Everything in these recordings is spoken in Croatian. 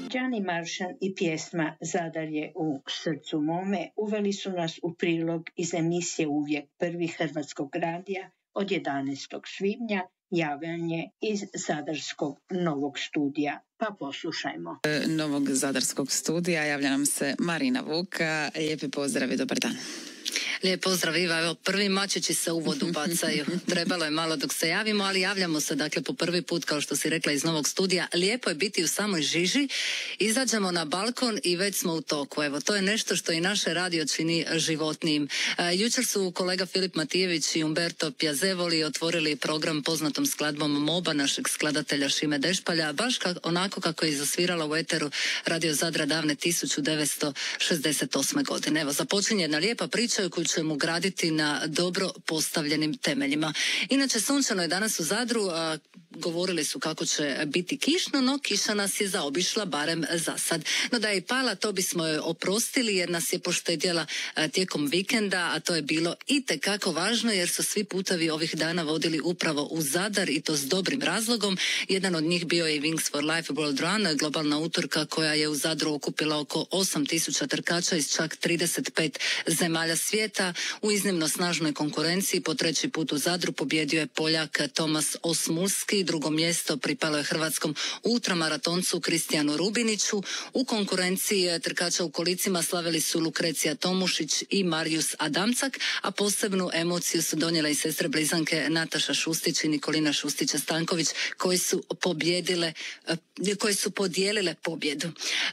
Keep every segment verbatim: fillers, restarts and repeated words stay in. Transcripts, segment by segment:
Đani Maršan i pjesma Zadar je u srcu mome uveli su nas u prilog iz emisije Uvijek prvi Hrvatskog radija od jedanaestog svibnja, javljanje iz Zadarskog novog studija. Pa poslušajmo. Novog Zadarskog studija javlja nam se Marina Vuka. Lijepi pozdrav i dobar dan. Lijep pozdrav Iva, evo prvi mačići se u vodu bacaju. Trebalo je malo dok se javimo, ali javljamo se dakle po prvi put, kao što si rekla, iz novog studija. Lijepo je biti u samoj žiži, izađemo na balkon i već smo u toku. Evo, to je nešto što i naše radio čini životnijim. E, jučer su kolega Filip Matijević i Umberto Piazevoli otvorili program poznatom skladbom Moba našeg skladatelja Šime Dešpalja, baš ka, onako kako je zasvirala u eteru Radio Zadra davne tisuću devetsto šezdeset osme. godine. Evo, započinje jedna lijepa priča koju ćemo graditi na dobro postavljenim temeljima. Inače, sunčano je danas u Zadru, a, govorili su kako će biti kišno, no kiša nas je zaobišla, barem za sad. No da je i pala, to bismo joj oprostili jer nas je poštedjela a, tijekom vikenda, a to je bilo itekako važno jer su svi putovi ovih dana vodili upravo u Zadar i to s dobrim razlogom. Jedan od njih bio je i Wings for Life World Run, globalna utrka koja je u Zadru okupila oko osam tisuća trkača iz čak trideset pet zemalja svijeta. U iznimno snažnoj konkurenciji po treći put u Zadru pobjedio je Poljak Tomas Osmulski, drugo mjesto pripalo je hrvatskom ultramaratoncu Kristijanu Rubiniću. U konkurenciji trkača u kolicima slavili su Lukrecija Tomušić i Marijus Adamcak, a posebnu emociju su donijele i sestre blizanke Nataša Šustić i Nikolina Šustića-Stanković koji su pobjedile, koji su podijelile pobjedu.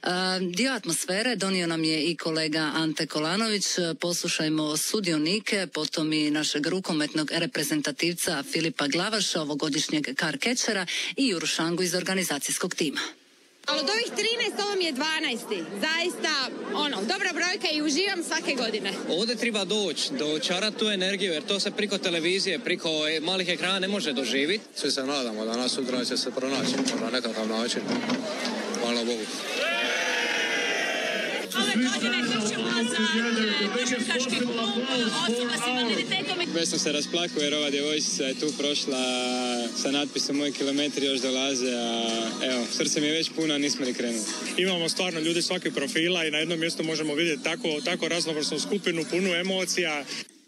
Dio atmosfere donio nam je i kolega Ante Kolanović. Poslušajmo sudionike, potom i našeg rukometnog reprezentativca Filipa Glavaša, ovogodišnjeg kar catchera, i Juru Šangu iz organizacijskog tima. Ali od ovih trinaest, ovo mi je dvanaesti. Zaista, ono, dobra brojka i uživam svake godine. Ovdje treba doći, dočarati tu energiju, jer to se priko televizije, priko malih ekrana ne može doživjeti. Svi se nadamo da nas sutra će se pronaći na nekakav način. Hvala Bogu. Ove godine trčimo za trkački klub osoba s invaliditetom. Već sam se rasplakao jer ova djevojčica je tu prošla sa natpisom moji kilometri još dolaze, a evo, srce mi je već puno, a nismo ni krenuli. Imamo stvarno ljudi svakih profila i na jednom mjestu možemo vidjeti tako, tako raznovrsnu skupinu, punu emocija.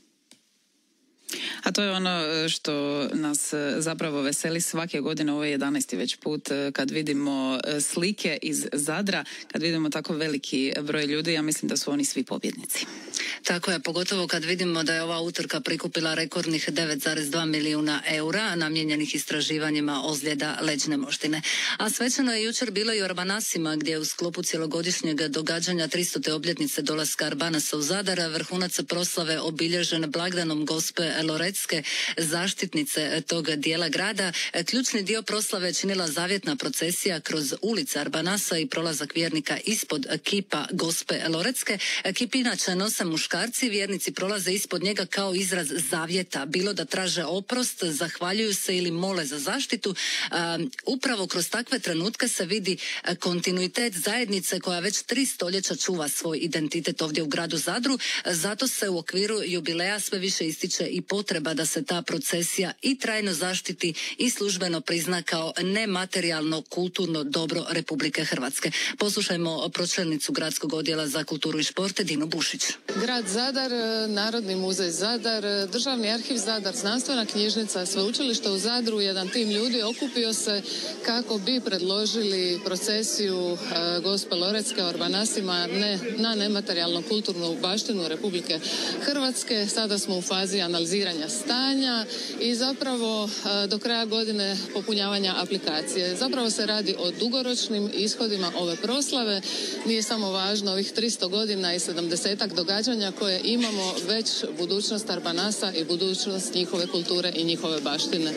A to je ono što nas zapravo veseli svake godine, ovo je jedanaesti već put kad vidimo slike iz Zadra, kad vidimo tako veliki broj ljudi, ja mislim da su oni svi pobjednici. Tako je, pogotovo kad vidimo da je ova utrka prikupila rekordnih devet zarez dva milijuna eura namijenjenih istraživanjima ozljeda leđne moždine. A svečano je jučer bilo i u Arbanasima, gdje je u sklopu cjelogodišnjeg događanja tristote obljetnice dolaska Arbanasa u Zadar vrhunac proslave obilježen blagdanom Gospe Loretske, zaštitnice tog dijela grada. Ključni dio proslave činila zavjetna procesija kroz ulice Arbanasa i prolazak vjernika ispod kipa Gospe Loretske. Kip inače nose muškarci, vjernici prolaze ispod njega kao izraz zavjeta, bilo da traže oprost, zahvaljuju se ili mole za zaštitu. Um, upravo kroz takve trenutke se vidi kontinuitet zajednice koja već tri stoljeća čuva svoj identitet ovdje u gradu Zadru. Zato se u okviru jubileja sve više ističe i potreba da se ta procesija i trajno zaštiti i službeno prizna kao nematerijalno kulturno dobro Republike Hrvatske. Poslušajmo pročelnicu Gradskog odjela za kulturu i športe Dinu Bušić. Grad Zadar, Narodni muzej Zadar, Državni arhiv Zadar, Znanstvena knjižnica, Sveučilište u Zadru, jedan tim ljudi okupio se kako bi predložili procesiju e, Gospe Loretske o Arbanasima ne, na nematerijalnu kulturnu baštinu Republike Hrvatske. Sada smo u fazi analiziranja stanja i zapravo e, do kraja godine popunjavanja aplikacije. Zapravo se radi o dugoročnim ishodima ove proslave. Nije samo važno ovih tristo godina i sedamdesetak događanja koje imamo, već budućnost Arbanasa i budućnost njihove kulture i njihove baštine.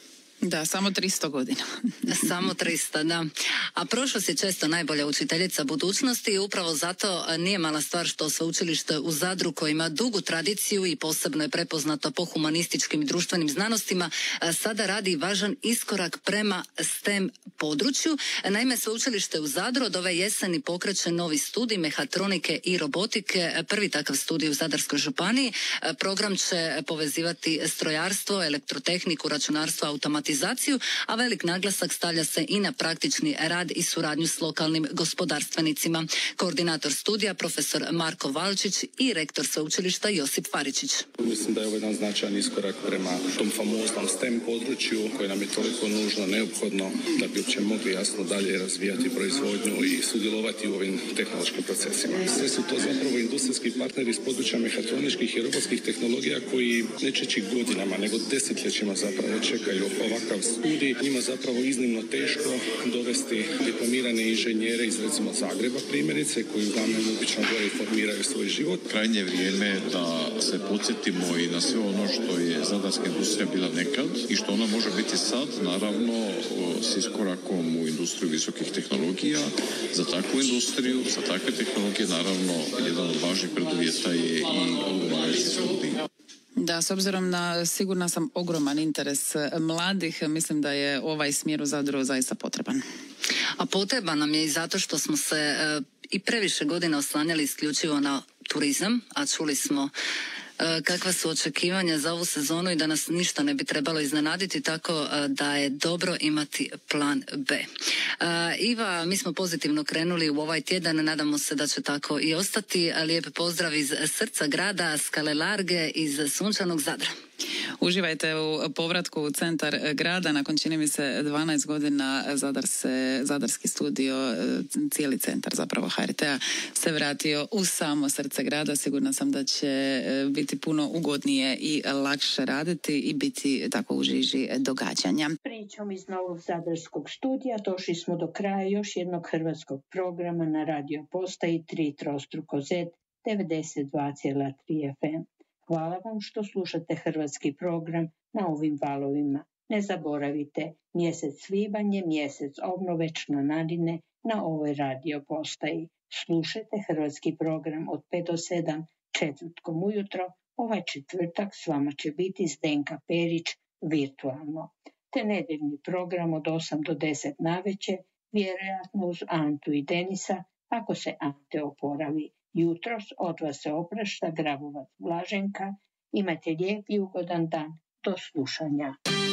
Da, samo tristo godina. Samo tristo, da. A prošlost je često najbolja učiteljica budućnosti i upravo zato nije mala stvar što sveučilište u Zadru, koje ima dugu tradiciju i posebno je prepoznato po humanističkim i društvenim znanostima, sada radi važan iskorak prema STEM području. Naime, sveučilište u Zadru od ove jeseni pokreće novi studij mehatronike i robotike, prvi takav studij u Zadarskoj županiji. Program će povezivati strojarstvo, elektrotehniku, računarstvo, automatizaciju informatizaciju, a velik naglasak stavlja se i na praktični rad i suradnju s lokalnim gospodarstvenicima. Koordinator studija profesor Marko Valčić i rektor sveučilišta Josip Faričić. Mislim da je ovo jedan značajan iskorak prema tom famoznom STEM području koje nam je toliko nužno, neophodno da bi uopće mogli jasno dalje razvijati proizvodnju i sudjelovati u ovim tehnološkim procesima. Sve su to zapravo industrijski partneri iz područja mehatroničkih i robotskih tehnologija koji ne čeći godinama, nego desetljećima zapravo čekaju ovakav studij. Njima zapravo iznimno teško dovesti diplomirane inženjere iz recimo Zagreba primjerice, koji uglavnom obično gore formiraju svoj život. Krajnje vrijeme da se podsjetimo i na sve ono što je zadarska industrija bila nekad i što ona može biti sad, naravno s iskorakom u industriju visokih tehnologija. Za takvu industriju, za takve tehnologije, naravno, jedan od važnih preduvjeta je i odgovarajući studij. Da, s obzirom na, sigurna sam, ogroman interes mladih, mislim da je ovaj smjer u Zadru zaista potreban. A potreban nam je i zato što smo se e, i previše godina oslanjali isključivo na turizam, a čuli smo e, kakva su očekivanja za ovu sezonu i da nas ništa ne bi trebalo iznenaditi, tako e, da je dobro imati plan B. E, Iva, mi smo pozitivno krenuli u ovaj tjedan, nadamo se da će tako i ostati. Lijep pozdrav iz srca grada, Skale Large, iz sunčanog Zadra. Uživajte u povratku u centar grada. Nakon, čini mi se, dvanaest godina Zadar se, Zadarski studio, cijeli centar zapravo H R T-a se vratio u samo srce grada. Sigurna sam da će biti puno ugodnije i lakše raditi i biti tako u žiži događanja. Pričom iz novog Zadarskog studija došli smo do kraja još jednog hrvatskog programa na radio postaji tri trostruko Z devedeset dva zarez tri F M. Hvala vam što slušate hrvatski program na ovim valovima. Ne zaboravite, mjesec svibanj je mjesec obnove članarine na ovoj radio postaji. Slušajte hrvatski program od pet do sedam četvrtkom ujutro. Ovaj četvrtak s vama će biti Zdenka Perić virtualno. Te nedeljni program od osam do deset navečer, vjerojatno uz Antu i Denisa, ako se Ante oporavi. Jutros od vas se oprašta Grabovac Blaženka. Imajte lijep i ugodan dan. Do slušanja.